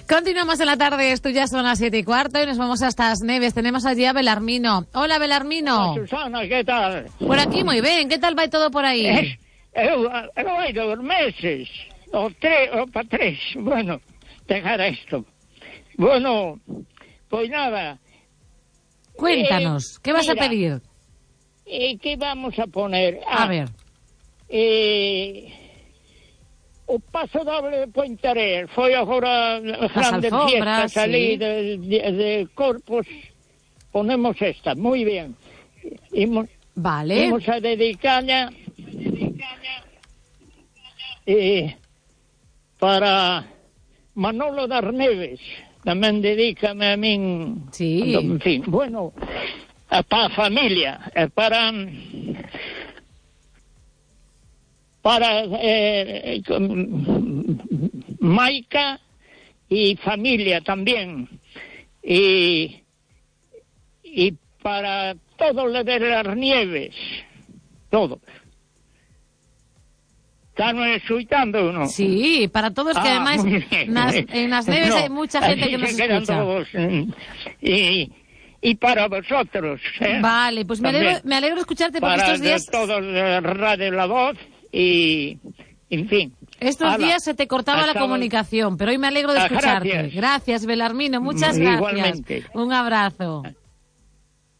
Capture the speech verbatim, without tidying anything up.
Continuamos en la tarde, esto ya son las siete y cuarto y nos vamos hasta As Neves. Tenemos allí a Belarmino. Hola, Belarmino. Hola, Susana, ¿qué tal? Por aquí muy bien, ¿qué tal va todo por aí? Eh, eu, eu hai dos meses, o tres, o pa tres, bueno, dejar esto. Bueno, pues nada. Cuéntanos, eh, ¿qué vas mira, a pedir? Eh, ¿Qué vamos a poner? Ah, A ver. Eh, o paso doble de Pointerés foi agora grande fiesta, salí sí. de, de, de Corpus, ponemos esta, muy bien. Imos, Vale. Imos a dedicarla eh, para Manolo das Neves, tamén dedícame a min, sí. En fin, bueno, para a familia, para para eh, Maica y familia también, y, y para todo lo de las Nieves, todo. ¿Están escuchando o no? Sí, para todos, que Ah, además nas, en As Neves no, hay mucha gente que nos se quedan escucha. todos, y, y para vosotros, ¿eh? Vale, pues me alegro, me alegro de escucharte porque para estos días... de todos de Radio La Voz y, en fin. Estos Hala, días se te cortaba la hasta comunicación, pero hoy me alegro de Ah, escucharte. gracias. Gracias, Belarmino, muchas gracias. Igualmente. Un abrazo.